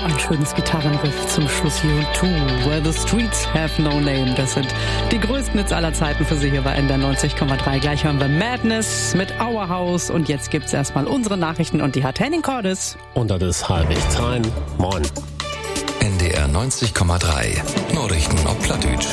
ein schönes Gitarrenriff zum Schluss. U2, Where the Streets Have No Name. Das sind die größten Hits aller Zeiten für Sie hier bei NDR 90,3. Gleich hören wir Madness mit Our House. Und jetzt gibt's erstmal unsere Nachrichten und die hat Henning Cordes. Und das ist halbwegs rein. Moin. NDR 90,3. Nachrichten auf Plattdeutsch.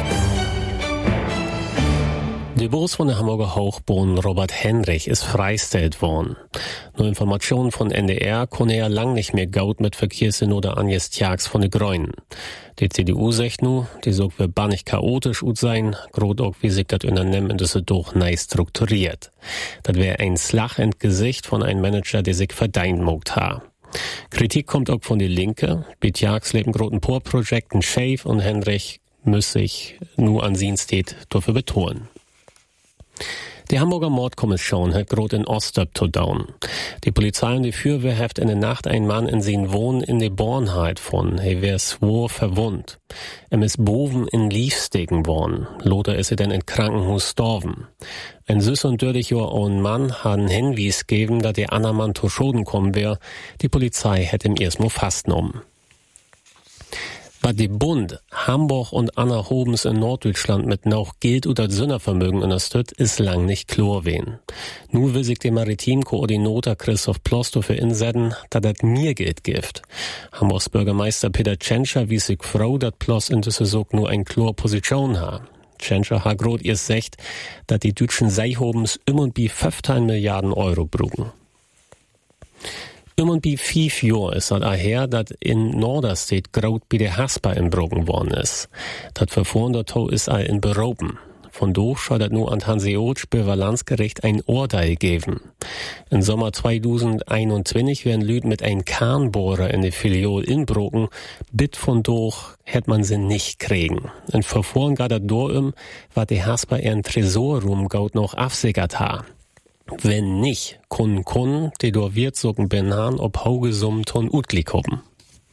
Der Boss von der Hamburger Hochbahn Robert Henrich ist freigestellt worden. Nur Informationen von NDR konnte er lang nicht mehr gaut mit Verkehrssynode Agnes Tjax von de Grünen. Die CDU sagt nu, die soll wir bannig chaotisch ut sein, grot auch wie sich das Unternehmen in Düsseldorf neu strukturiert. Das wäre ein Schlag ins Gesicht von einem Manager, der sich verdeint mogt ha. Kritik kommt auch von die Linke. Bei Tjax leben groten Projekten Schäf und Henrich muss sich nu an sin steht dafür betonen. Die Hamburger Mordkommission hat grot in Ostöp to down. Die Polizei und die Feuerwehr heft in der Nacht einen Mann in sein Wohn in der Bornheit von. Er wär schwor verwundt. Ist boven in Lief steken worden. Lothar ist er denn in Krankenhaus storven. Ein süß und dürdig Jahr ein Mann hat einen Hinweis gegeben, dass der andere Mann zu Schoden kommen wär. Die Polizei hätte ihm erstmal fastgenommen. Was die Bund, Hamburg und Anna Hobens in Norddeutschland mit noch Geld oder Sündervermögen unterstützt, ist lang nicht klar wen. Nu will sich der Maritimkoordinator Christoph Ploss dafür insetzen, dass das mir Geld gibt. Hamburgs Bürgermeister Peter Tschentscher wies sich froh, dass Ploss in Düsseldorf nur ein klar Position hat. Tschentscher hat grad erst sagt, dass die deutschen Seihobens immer und bi 15 Milliarden Euro brugen. Und bei 5 Jahren ist das her, dass in Norderstedt graut bei der Haspa inbrochen worden ist. Das Verfahren dort ist all in Beroben. Von doch soll das nur an Hanseatsch Beverlandsgericht ein Urteil geben. Im Sommer 2021 werden Lüd mit einem Kahnbohrer in die Filial inbrochen. Bit von doch hätt man sie nicht kriegen. In Verfahren geht das durch, was die Haspa ihren Tresorroom gaut noch absickert ha. Wenn nicht, Kunden, die dort wird sogen Benan ob Haugesummen ton Utlik hoben.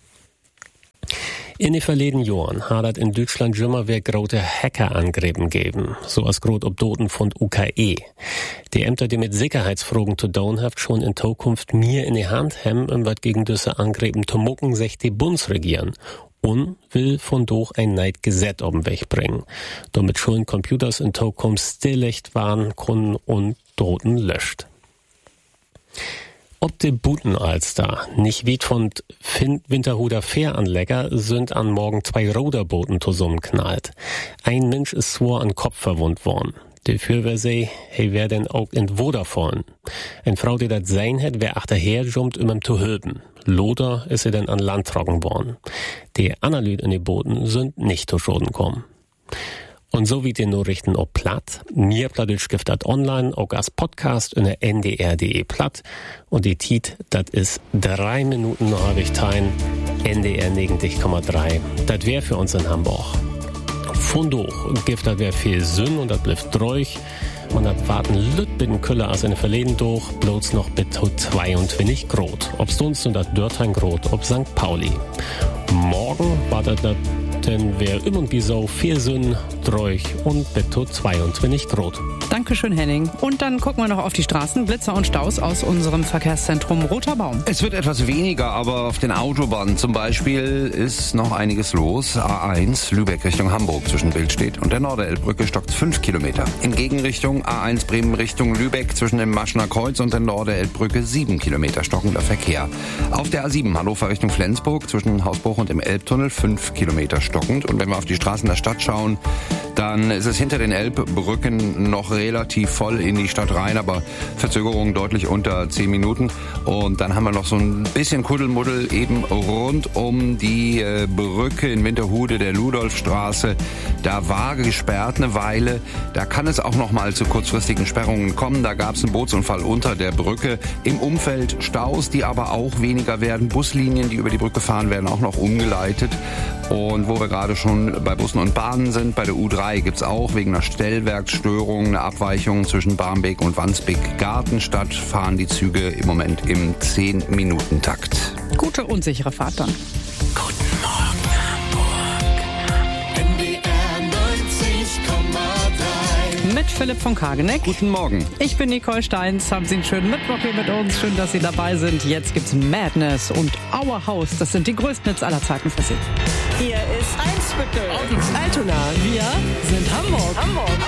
In den verleden Jahren hat es in Deutschland immer wer grote Hackerangriffen geben, so als grot ob Doten von UKE. Die Ämter, die mit Sicherheitsfragen zu tun haben, schon in Zukunft mir in die Hand haben, um wat gegen diese Angriffen zu mucken, sich die Bundesregierung. Und will von doch ein Neidgesetz auf den Weg bringen. Damit schon Computers in Zukunft stilllicht waren, Kunden und Doten löscht. Ob die Butenalster nicht wie von Winterhuder Fähranleger sind an morgen 2 Ruderbooten zusammenknallt. Ein Mensch ist zwar an Kopf verwundt worden. Die Feuerwehr sei, hey, wer denn auch in Vodafone? Eine Frau, die das sein hätt, wer achterher jumpt, um ihm zu helfen. Lothar ist sie denn an Land trocken worden. Die Analyt in die Booten sind nicht zu Schaden gekommen. Und so wie die Nachrichten auch platt. Mir Plattdeutsch gibt das online, auch als Podcast in der ndr.de platt. Und die Tiet, das ist 3 Minuten noch habe ich teilen. NDR 90,3. Das wär für uns in Hamburg. Von doch gibt das wär viel Sinn und das bleibt treuig. Man hat warten lüt bitten Köller als in der Verleden durch, bloß noch bis 22 Grad. Ob Stunz und das Dörtheim Grad, ob St. Pauli. Morgen war das denn wär immer und wie so viel Sinn, treuig und bis 22 Grad. Dankeschön, Henning. Und dann gucken wir noch auf die Straßen, Blitzer und Staus aus unserem Verkehrszentrum Roter Baum. Es wird etwas weniger, aber auf den Autobahnen zum Beispiel ist noch einiges los. A1 Lübeck Richtung Hamburg zwischen Bildstedt und der Norderelbbrücke stockt 5 Kilometer. In Gegenrichtung A1 Bremen Richtung Lübeck zwischen dem Maschner Kreuz und der Norderelbbrücke 7 Kilometer stockender Verkehr. Auf der A7 Hannover Richtung Flensburg zwischen Hausbruch und dem Elbtunnel 5 Kilometer stockend. Und wenn wir auf die Straßen der Stadt schauen, dann ist es hinter den Elbbrücken noch relativ voll in die Stadt rein, aber Verzögerungen deutlich unter 10 Minuten. Und dann haben wir noch so ein bisschen Kuddelmuddel eben rund um die Brücke in Winterhude, der Ludolfstraße. Da war gesperrt eine Weile. Da kann es auch noch mal zu kurzfristigen Sperrungen kommen. Da gab es einen Bootsunfall unter der Brücke. Im Umfeld Staus, die aber auch weniger werden. Buslinien, die über die Brücke fahren, werden auch noch umgeleitet. Und wo wir gerade schon bei Bussen und Bahnen sind, bei der U3 gibt's auch wegen einer Stellwerksstörung eine Abweichung zwischen Barmbek und Wandsbek-Gartenstadt. Fahren die Züge im Moment im 10-Minuten-Takt. Gute und sichere Fahrt dann. Guten Morgen, Hamburg. Mit Philipp von Kageneck. Guten Morgen. Ich bin Nicole Steins. Haben Sie einen schönen Mittwoch hier mit uns. Schön, dass Sie dabei sind. Jetzt gibt's Madness und Our House. Das sind die größten Hits aller Zeiten für Sie. Hier ist Eimsbüttel und Altona. Wir sind Hamburg.